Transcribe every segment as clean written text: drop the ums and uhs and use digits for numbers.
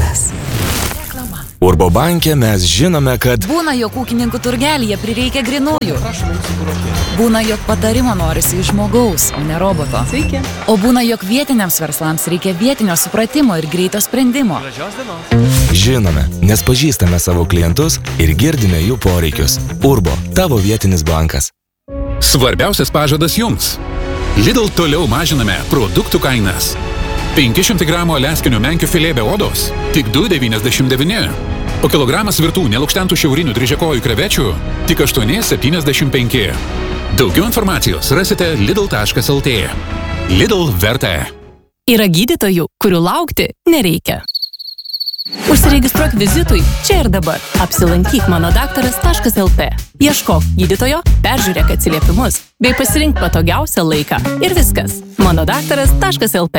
Metas. Urbo banke mes žinome, kad Būna, jog ūkininkų turgelyje prireikia grinųjų. Būna, jog patarimo norisi iš žmogaus, o ne roboto. Sveiki. O būna, jog vietiniams verslams reikia vietinio supratimo ir greito sprendimo. žinome, nes pažįstame savo klientus ir girdime jų poreikius. Urbo, tavo vietinis bankas. Svarbiausias pažadas jums. Lidl toliau mažiname produktų kainas. 500 gramų aleskinių menkių filė be odos – tik 2,99. O kilogramas virtų nelukštentų šiaurinių dryžiakojų krevečių – tik 8,75. Daugiau informacijos rasite lidl.lt. Lidl verta. Yra gydytojų, kurių laukti nereikia. Užsiregistruok vizitui čia ir dabar. Apsilankyk manodaktaras.lt. Ieškok gydytojo, peržiūrėk atsiliepimus, bei pasirink patogiausią laiką. Ir viskas. manodaktaras.lt.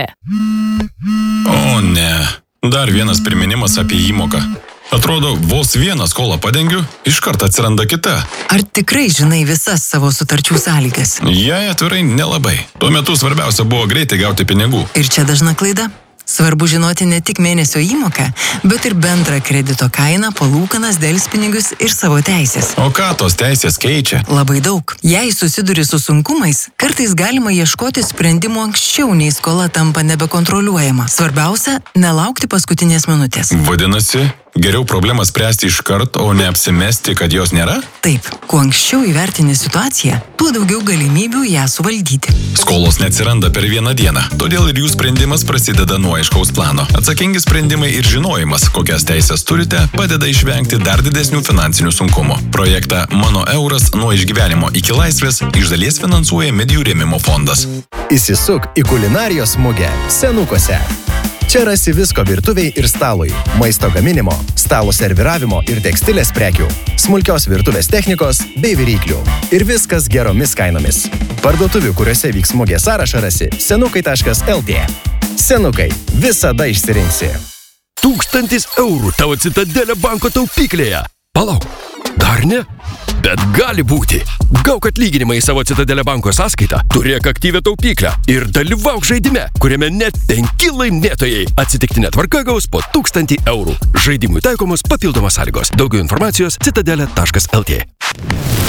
O ne, dar vienas priminimas apie įmoką. Atrodo, vos vieną skolą padengiu, iškart atsiranda kita. Ar tikrai žinai visas savo sutarčių sąlygas? Jei atvirai, nelabai. Tuo metu svarbiausia buvo greitai gauti pinigų. Ir čia dažna klaida. Svarbu žinoti ne tik mėnesio įmoką, bet ir bendrą kredito kainą, palūkanas, delspinigius ir savo teisės. O ką tos teisės keičia? Labai daug. Jei susiduri su sunkumais, kartais galima ieškoti sprendimo anksčiau, nei skola tampa nebekontroliuojama. Svarbiausia – nelaukti paskutinės minutės. Vadinasi, geriau problemą spręsti iškart, o ne apsimesti, kad jos nėra? Taip, kuo anksčiau įvertini situaciją, tuo daugiau galimybių ją suvaldyti. Skolos neatsiranda per vieną dieną, todėl ir jų sprendimas prasideda nuo aiškaus plano. Atsakingi sprendimai ir žinojimas, kokias teisės turite, padeda išvengti dar didesnių finansinių sunkumų. Projektą Mano euras nuo išgyvenimo iki laisvės iš dalies finansuoja Medijų rėmimo fondas. Įsisuk į kulinarijos mugę Senukose. Čia rasi visko virtuviai ir stalui, maisto gaminimo, stalo serviravimo ir tekstilės prekių, smulkios virtuvės technikos bei viryklių. Ir viskas geromis kainomis. Parduotuvių, kuriuose vyks mugė sąrašą rasi senukai.lt. Senukai, visada išsirinksi. 1000 eurų tavo Citadelė banko taupyklėje. Palauk, dar ne? Bet gali būti. Gauk atlyginimą į savo Citadelė banko sąskaitą, turėk aktyvią taupyklę ir dalyvauk žaidime, kuriame net 5 laimėtojai atsitiktinė tvarka gaus po 1000 eurų. Žaidimui taikomos papildomos sąlygos. Daugiau informacijos citadelė.lt.